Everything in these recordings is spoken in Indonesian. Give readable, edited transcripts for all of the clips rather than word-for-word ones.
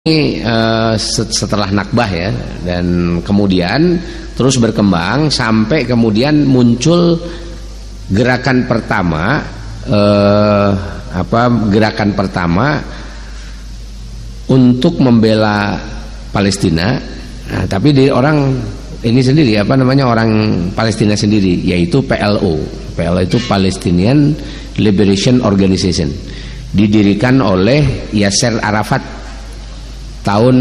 Setelah Nakbah ya, dan kemudian terus berkembang sampai kemudian muncul gerakan pertama, gerakan pertama untuk membela Palestina. Nah, tapi di orang ini sendiri orang Palestina sendiri, yaitu PLO. PLO itu Palestinian Liberation Organization, didirikan oleh Yasser Arafat tahun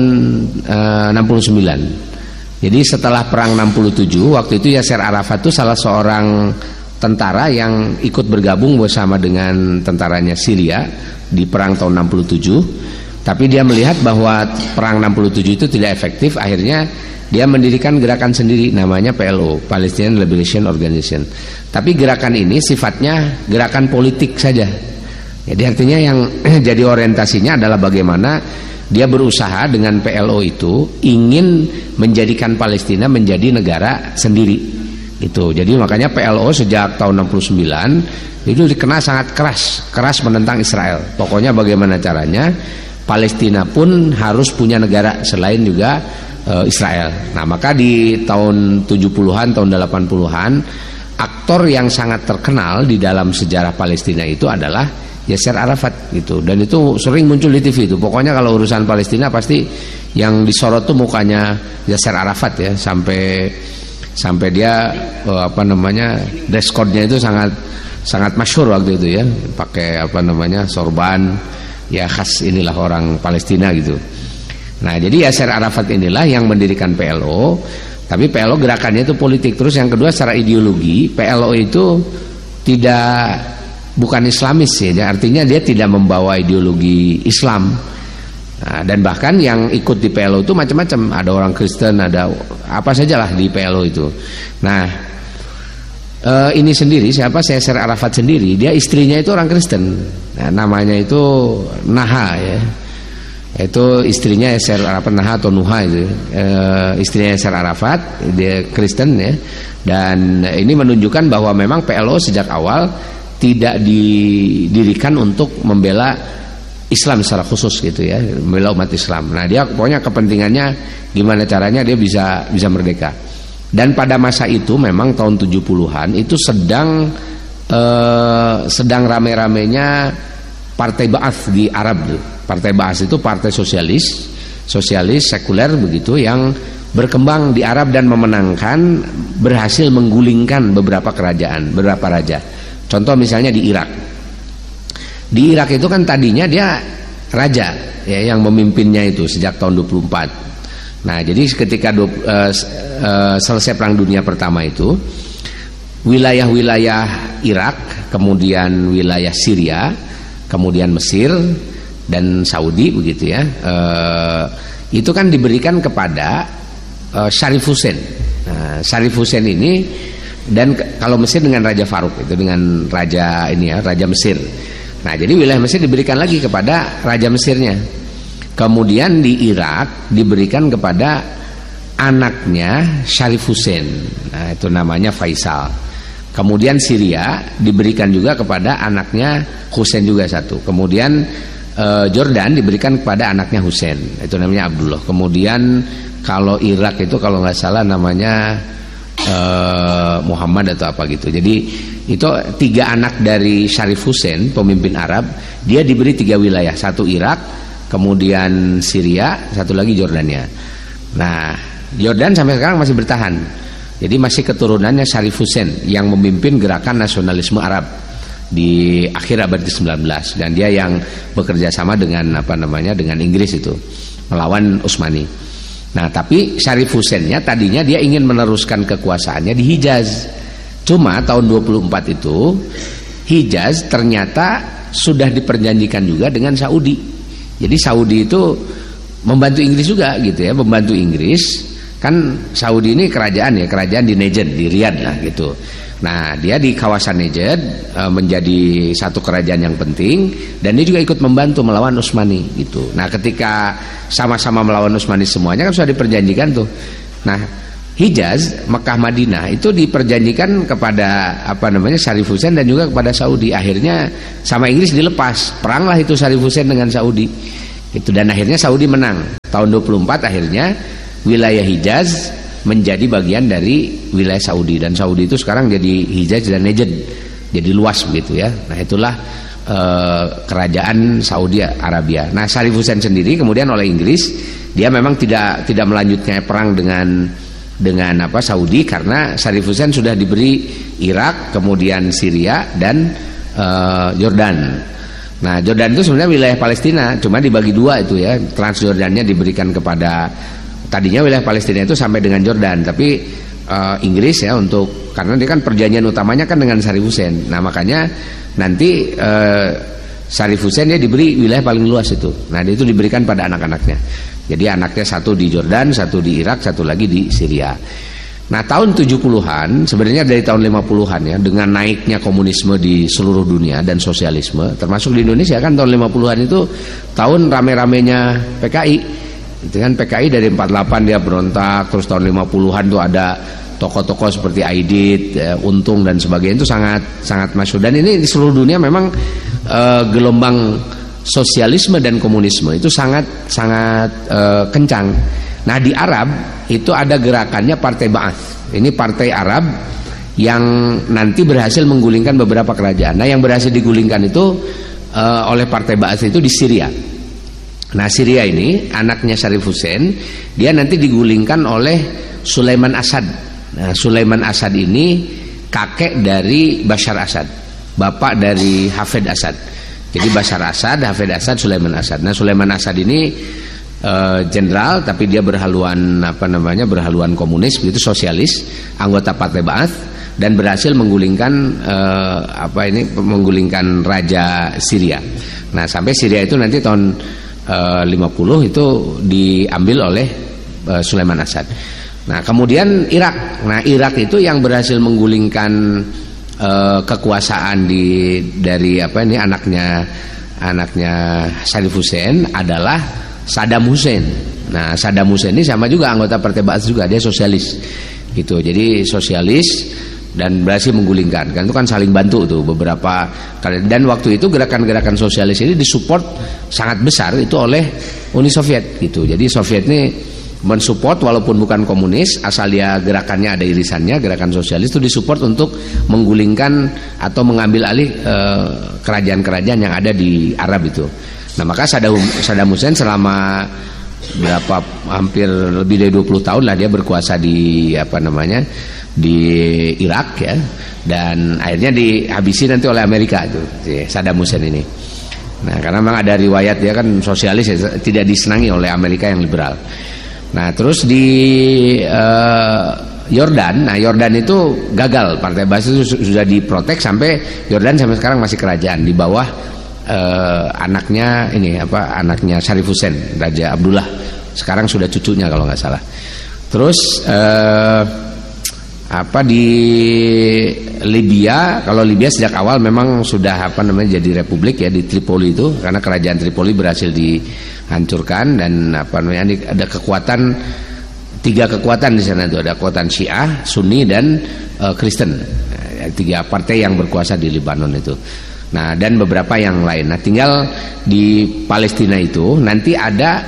69. Jadi setelah perang 67, waktu itu Yasser Arafat itu salah seorang tentara yang ikut bergabung bersama dengan tentaranya Syria di perang tahun 67. Tapi dia melihat bahwa perang 67 itu tidak efektif, akhirnya dia mendirikan gerakan sendiri namanya PLO, Palestinian Liberation Organization. Tapi gerakan ini sifatnya gerakan politik saja. Jadi artinya yang jadi orientasinya adalah bagaimana dia berusaha dengan PLO itu ingin menjadikan Palestina menjadi negara sendiri. Itu. Jadi makanya PLO sejak tahun 69 itu dikenal sangat keras menentang Israel. Pokoknya bagaimana caranya Palestina pun harus punya negara selain juga Israel. Nah, maka di tahun 70-an, tahun 80-an, aktor yang sangat terkenal di dalam sejarah Palestina itu adalah Yasser Arafat gitu, dan itu sering muncul di TV itu. Pokoknya kalau urusan Palestina pasti yang disorot tuh mukanya Yasser Arafat ya, sampai dia dress code-nya itu sangat masyhur waktu itu ya, pakai sorban ya, khas inilah orang Palestina gitu. Nah, jadi Yasser Arafat inilah yang mendirikan PLO, tapi PLO gerakannya itu politik. Terus yang kedua secara ideologi, PLO itu bukan Islamis ya, artinya dia tidak membawa ideologi Islam. Nah, dan bahkan yang ikut di PLO itu macam-macam, ada orang Kristen, ada apa sajalah di PLO itu. Nah, ini sendiri Yasser Arafat sendiri, dia istrinya itu orang Kristen. Nah, namanya itu Naha ya, itu istrinya Yasser Arafat, Naha atau Nuha itu, istrinya Yasser Arafat, dia Kristen ya. Dan ini menunjukkan bahwa memang PLO sejak awal tidak didirikan untuk membela Islam secara khusus gitu ya, membela umat Islam. Nah, dia pokoknya kepentingannya gimana caranya dia bisa merdeka. Dan pada masa itu memang tahun 70-an itu sedang rame-ramenya Partai Ba'ath di Arab tuh. Partai Ba'ath itu partai sosialis sekuler begitu, yang berkembang di Arab dan berhasil menggulingkan beberapa raja. Contoh misalnya di Irak. Di Irak itu kan tadinya dia raja ya, yang memimpinnya itu sejak tahun 24. Nah, jadi ketika selesai Perang Dunia Pertama itu, wilayah-wilayah Irak, kemudian wilayah Syria, kemudian Mesir dan Saudi begitu ya, itu kan diberikan kepada Sharif Hussein. Nah, Sharif Hussein ini, dan kalau Mesir dengan Raja Faruk itu, dengan raja Mesir. Nah, jadi wilayah Mesir diberikan lagi kepada Raja Mesirnya. Kemudian di Irak diberikan kepada anaknya Sharif Hussein. Nah, itu namanya Faisal. Kemudian Syria diberikan juga kepada anaknya Hussein juga satu. Kemudian Jordan diberikan kepada anaknya Hussein, itu namanya Abdullah. Kemudian kalau Irak itu kalau nggak salah namanya Muhammad atau apa gitu. Jadi itu 3 anak dari Sharif Hussein, pemimpin Arab, dia diberi 3 wilayah, satu Irak, kemudian Syria, satu lagi Jordania. Nah, Jordan sampai sekarang masih bertahan. Jadi masih keturunannya Sharif Hussein yang memimpin gerakan nasionalisme Arab di akhir abad ke-19, dan dia yang bekerja sama dengan dengan Inggris itu melawan Utsmani. Nah, tapi Sharif Hussein-nya tadinya dia ingin meneruskan kekuasaannya di Hijaz. Cuma tahun 24 itu Hijaz ternyata sudah diperjanjikan juga dengan Saudi. Jadi Saudi itu membantu Inggris juga gitu ya, membantu Inggris. Kan Saudi ini kerajaan di Najd, di Riyadh lah gitu. Nah, dia di kawasan Najd menjadi satu kerajaan yang penting, dan dia juga ikut membantu melawan Utsmani gitu. Nah, ketika sama-sama melawan Utsmani semuanya kan sudah diperjanjikan tuh. Nah, Hijaz, Mekah, Madinah itu diperjanjikan kepada Sharif Hussein dan juga kepada Saudi. Akhirnya sama Inggris dilepas. Peranglah itu Sharif Hussein dengan Saudi. Itu, dan akhirnya Saudi menang. Tahun 24 akhirnya wilayah Hijaz menjadi bagian dari wilayah Saudi, dan Saudi itu sekarang jadi Hijaz dan Najd, jadi luas begitu ya. Nah itulah kerajaan Saudi Arabia. Nah Syarif Hussein sendiri kemudian oleh Inggris, dia memang tidak melanjutkan perang dengan Saudi, karena Syarif Hussein sudah diberi Irak, kemudian Syria dan Yordan. Nah Yordan itu sebenarnya wilayah Palestina, cuma dibagi dua itu ya. Transjordannya diberikan kepada, tadinya wilayah Palestina itu sampai dengan Yordan, tapi Inggris ya, untuk karena dia kan perjanjian utamanya kan dengan Syarif Hussein. Nah makanya nanti Syarif Hussein dia diberi wilayah paling luas itu. Nah dia itu diberikan pada anak-anaknya. Jadi anaknya satu di Jordan, satu di Irak, satu lagi di Syria. Nah tahun 70-an, sebenarnya dari tahun 50-an ya, dengan naiknya komunisme di seluruh dunia dan sosialisme, termasuk di Indonesia kan tahun 50-an itu tahun rame-ramenya PKI. Itu kan PKI dari 48 dia berontak, terus tahun 50-an tuh ada tokoh-tokoh seperti Aidit, Untung dan sebagainya, itu sangat masyhur. Dan ini di seluruh dunia memang gelombang sosialisme dan komunisme itu sangat kencang. Nah di Arab itu ada gerakannya Partai Ba'ath. Ini partai Arab yang nanti berhasil menggulingkan beberapa kerajaan. Nah yang berhasil digulingkan itu oleh Partai Ba'ath itu di Syria. Nah Syria ini anaknya Syarif Hussein, dia nanti digulingkan oleh Sulaiman Asad. Nah Sulaiman Asad ini kakek dari Bashar Asad, bapak dari Hafid Asad. Jadi Bashar Asad, Hafid Asad, Sulaiman Asad. Nah Sulaiman Asad ini jenderal, tapi dia berhaluan berhaluan komunis, begitu, sosialis, anggota Partai Ba'ath, dan berhasil menggulingkan menggulingkan raja Syria. Nah sampai Syria itu nanti tahun 50 itu diambil oleh Sulaiman Asad. Nah kemudian Irak. Nah Irak itu yang berhasil menggulingkan kekuasaan dari anaknya Syarif Hussein adalah Saddam Hussein. Nah Saddam Hussein ini sama juga anggota Partai Ba'ath juga, dia sosialis gitu. Jadi sosialis dan berhasil menggulingkan. Kan itu kan saling bantu tuh beberapa kali. Dan waktu itu gerakan-gerakan sosialis ini disupport sangat besar itu oleh Uni Soviet gitu. Jadi Soviet ini mensupport walaupun bukan komunis, asal dia gerakannya ada irisannya, gerakan sosialis itu disupport untuk menggulingkan atau mengambil alih kerajaan-kerajaan yang ada di Arab itu. Nah maka Saddam Hussein selama hampir lebih dari 20 tahun lah dia berkuasa di di Irak ya, dan akhirnya dihabisi nanti oleh Amerika itu Saddam Hussein ini. Nah karena memang ada riwayat dia kan sosialis ya, tidak disenangi oleh Amerika yang liberal. Nah terus di Yordan, nah Yordan itu gagal, Partai Ba'ath itu sudah diprotek sampai Yordan sampai sekarang masih kerajaan di bawah anaknya anaknya Syarif Hussein, Raja Abdullah. Sekarang sudah cucunya kalau nggak salah. Terus di Libya, kalau Libya sejak awal memang sudah jadi republik ya di Tripoli itu, karena kerajaan Tripoli berhasil dihancurkan dan ada tiga kekuatan di sana itu, ada kekuatan Syiah, Sunni dan Kristen. Nah, tiga partai yang berkuasa di Lebanon itu. Nah dan beberapa yang lain. Nah tinggal di Palestina itu nanti ada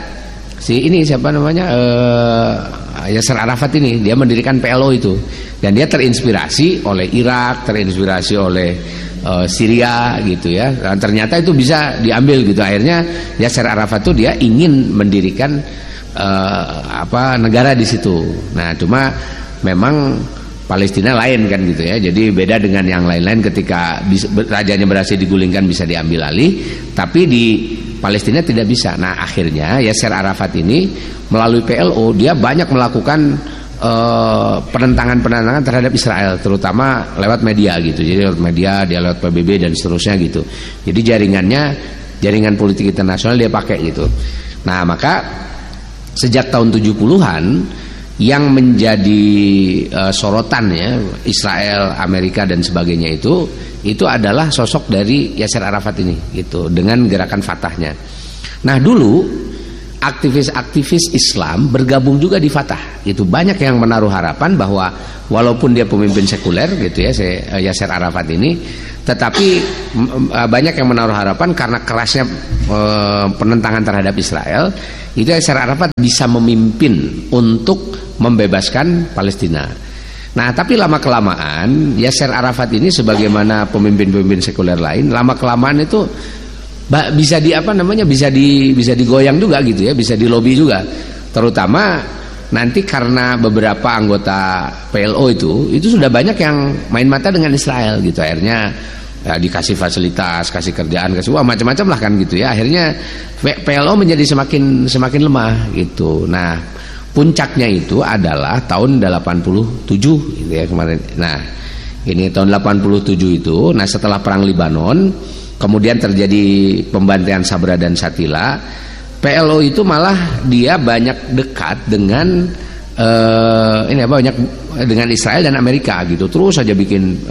Yasser Arafat ini, dia mendirikan PLO itu, dan dia terinspirasi oleh Irak, terinspirasi oleh Syria gitu ya. Dan ternyata itu bisa diambil gitu. Akhirnya Yasser Arafat itu dia ingin mendirikan negara di situ. Nah cuma memang Palestina lain kan gitu ya. Jadi beda dengan yang lain-lain, ketika rajanya berhasil digulingkan bisa diambil alih, tapi di Palestina tidak bisa. Nah akhirnya Yasser Arafat ini melalui PLO dia banyak melakukan penentangan terhadap Israel, terutama lewat media gitu. Jadi lewat media, dia lewat PBB dan seterusnya gitu. Jadi jaringan politik internasional dia pakai gitu. Nah maka sejak tahun 70-an yang menjadi sorotan ya, Israel, Amerika dan sebagainya itu adalah sosok dari Yasser Arafat ini gitu, dengan gerakan Fatahnya. Nah dulu aktivis-aktivis Islam bergabung juga di Fatah. Itu banyak yang menaruh harapan bahwa walaupun dia pemimpin sekuler gitu ya, Yasser Arafat ini, tetapi banyak yang menaruh harapan karena kerasnya penentangan terhadap Israel, itu Yasser Arafat bisa memimpin untuk membebaskan Palestina. Nah, tapi lama-kelamaan Yasser Arafat ini sebagaimana pemimpin-pemimpin sekuler lain, lama-kelamaan itu bisa bisa digoyang juga gitu ya, bisa dilobi juga. Terutama nanti karena beberapa anggota PLO itu sudah banyak yang main mata dengan Israel gitu. Akhirnya ya, dikasih fasilitas, kasih kerjaan, kasih macam-macam lah kan gitu ya. Akhirnya PLO menjadi semakin lemah gitu. Nah, puncaknya itu adalah tahun 87 gitu ya kemarin. Nah, ini tahun 87 itu, nah setelah perang Libanon, kemudian terjadi pembantaian Sabra dan Shatila, PLO itu malah dia banyak dekat dengan banyak dengan Israel dan Amerika gitu. Terus saja bikin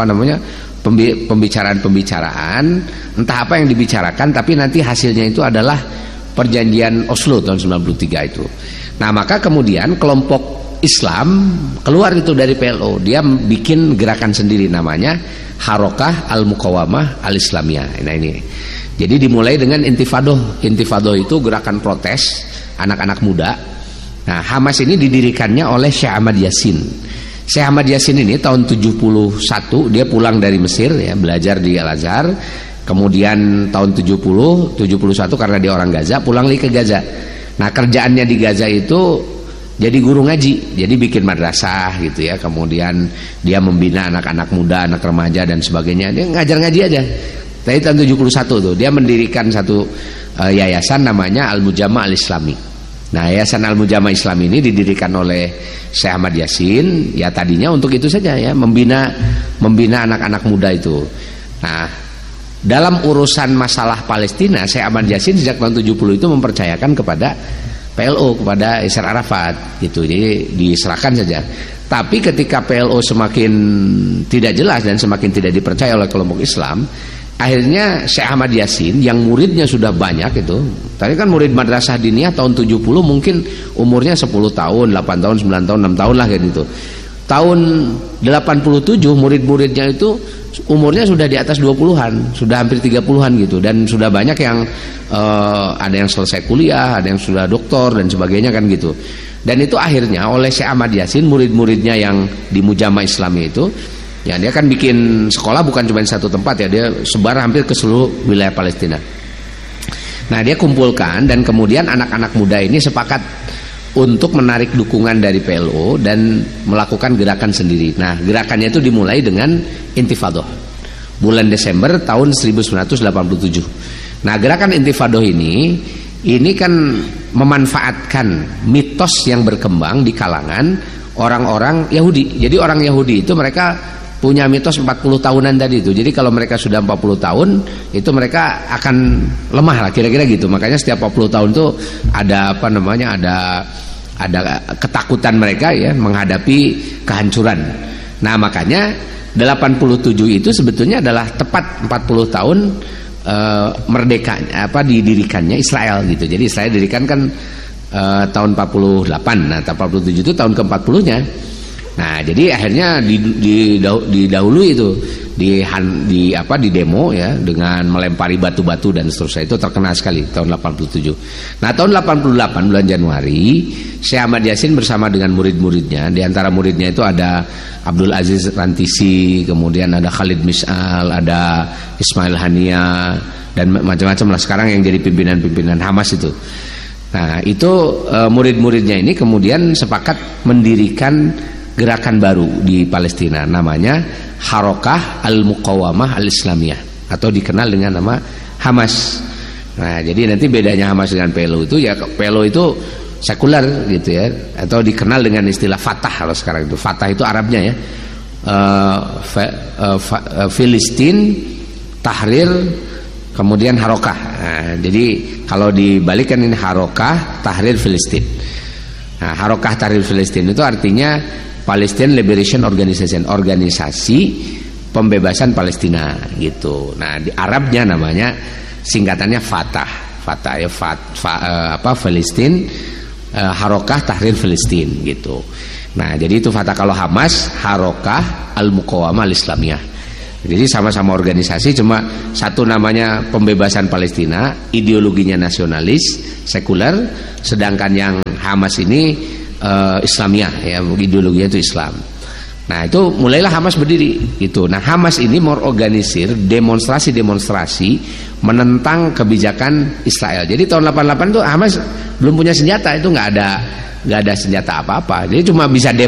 pembicaraan, entah apa yang dibicarakan, tapi nanti hasilnya itu adalah perjanjian Oslo tahun 93 itu. Nah, maka kemudian kelompok Islam keluar itu dari PLO, dia bikin gerakan sendiri namanya Harokah Al-Muqawamah Al-Islamiyah. Nah ini, jadi dimulai dengan Intifadoh. Intifadoh itu gerakan protes anak-anak muda. Nah, Hamas ini didirikannya oleh Syekh Ahmad Yasin. Syekh Ahmad Yasin ini tahun 71 dia pulang dari Mesir ya, belajar di Al-Azhar. Kemudian tahun 71 karena dia orang Gaza, pulang lagi ke Gaza. Nah, kerjaannya di Gaza itu jadi guru ngaji, jadi bikin madrasah gitu ya. Kemudian dia membina anak-anak muda, anak remaja dan sebagainya. Dia ngajar ngaji aja. Tadi tahun 71 tuh dia mendirikan satu yayasan namanya Al-Mujama' Al-Islami. Nah, yayasan Al-Mujama' Islam ini didirikan oleh Syekh Ahmad Yasin. Ya tadinya untuk itu saja ya, membina anak-anak muda itu. Nah, dalam urusan masalah Palestina, Syekh Ahmad Yasin sejak tahun 70 itu mempercayakan kepada PLO, kepada Yasser Arafat gitu. Jadi diserahkan saja. Tapi ketika PLO semakin tidak jelas dan semakin tidak dipercaya oleh kelompok Islam, akhirnya Syekh Ahmad Yasin yang muridnya sudah banyak itu. Tadi kan murid madrasah diniyah tahun 70 mungkin umurnya 10 tahun, 8 tahun, 9 tahun, 6 tahun lah gitu. Tahun 87 murid-muridnya itu umurnya sudah di atas 20-an, sudah hampir 30-an gitu, dan sudah banyak yang ada yang selesai kuliah, ada yang sudah doktor dan sebagainya kan gitu. Dan itu akhirnya oleh Syekh Ahmad Yasin, murid-muridnya yang di Mujama' Islami itu, ya dia kan bikin sekolah bukan cuma satu tempat ya, dia sebar hampir ke seluruh wilayah Palestina. Nah, dia kumpulkan dan kemudian anak-anak muda ini sepakat untuk menarik dukungan dari PLO dan melakukan gerakan sendiri. Nah, gerakannya itu dimulai dengan Intifadoh bulan Desember tahun 1987. Nah, gerakan Intifadoh ini kan memanfaatkan mitos yang berkembang di kalangan orang-orang Yahudi. Jadi orang Yahudi itu mereka punya mitos 40 tahunan tadi itu. Jadi kalau mereka sudah 40 tahun itu mereka akan lemah lah kira-kira gitu. Makanya setiap 40 tahun itu ada ada ketakutan mereka ya menghadapi kehancuran. Nah, makanya 87 itu sebetulnya adalah tepat 40 tahun merdekanya didirikannya Israel gitu. Jadi Israel didirikan kan tahun 48. Nah, tahun 47 itu tahun ke-40-nya. Nah, jadi akhirnya didahului itu di demo ya dengan melempari batu-batu dan seterusnya. Itu terkenal sekali tahun 87. Nah, tahun 88 bulan Januari, Syekh Ahmad Yasin bersama dengan murid-muridnya, di antara muridnya itu ada Abdul Aziz Rantisi, kemudian ada Khalid Mis'al, ada Ismail Hania dan macam-macam lah sekarang yang jadi pimpinan-pimpinan Hamas itu. Nah, itu murid-muridnya ini kemudian sepakat mendirikan gerakan baru di Palestina, namanya Harokah Al-Muqawamah Al-Islamiyah atau dikenal dengan nama Hamas. Nah, jadi nanti bedanya Hamas dengan PLO itu ya, PLO itu sekuler gitu ya, atau dikenal dengan istilah Fatah kalau sekarang itu. Fatah itu Arabnya ya, Filistin, Tahrir, kemudian Harokah. Nah, jadi kalau dibalikan ini Harokah Tahrir Filistin. Nah, Harokah Tahrir Filistin itu artinya Palestine Liberation Organization, organisasi pembebasan Palestina gitu. Nah, di Arabnya namanya singkatannya Fatah. Fatah ya Palestina, Harokah Tahrir Palestina gitu. Nah, jadi itu Fatah. Kalau Hamas Harokah Al-Muqawamah Al-Islamiyah. Jadi sama-sama organisasi, cuma satu namanya Pembebasan Palestina, ideologinya nasionalis, sekuler, sedangkan yang Hamas ini Islamiyah, ya, ideologinya itu Islam. Nah, itu mulailah Hamas berdiri gitu. Nah, Hamas ini mengorganisir demonstrasi-demonstrasi menentang kebijakan Israel. Jadi tahun 88 tuh Hamas belum punya senjata, itu nggak ada senjata apa-apa. Jadi cuma bisa